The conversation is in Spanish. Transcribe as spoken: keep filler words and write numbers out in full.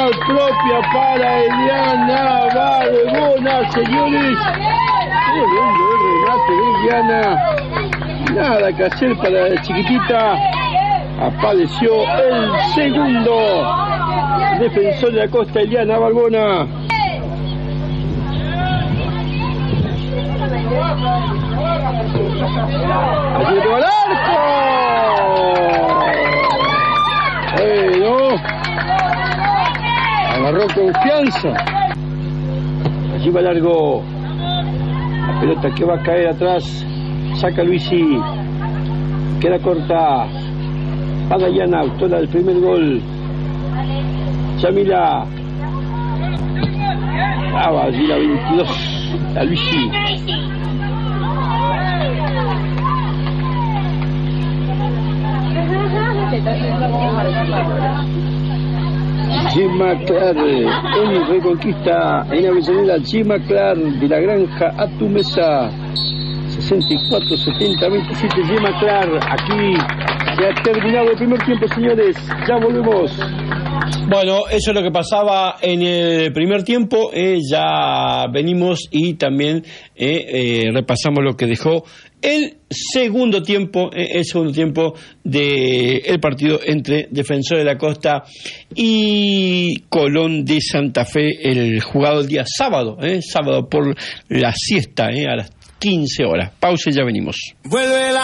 penal propia para Eliana Barbona, señores. Qué lindo el remate de Eliana. Nada que hacer para la chiquitita. Apareció el segundo defensor de la costa, Eliana Barbona. Allí llegó al arco. Bueno, agarró confianza. Allí va largo. La pelota que va a caer atrás. Saca Luisi. Queda corta. Para Yana, autora del primer gol. Yamila. Ah, va allí la veintidós. La Luisi. Gemma Clar en Reconquista, en Avellaneda. Gemma Clar de la granja a tu mesa. sesenta y cuatro setenta veintisiete. Gemma Clar, aquí se ha terminado el primer tiempo, señores. Ya volvemos. Bueno, eso es lo que pasaba en el primer tiempo. Eh, ya venimos y también eh, eh, repasamos lo que dejó el segundo tiempo, eh, el segundo tiempo del de partido entre Defensor de la Costa y Colón de Santa Fe, el jugado el día sábado, eh, sábado por la siesta, eh, a las quince horas. Pausa y ya venimos. Vuelve la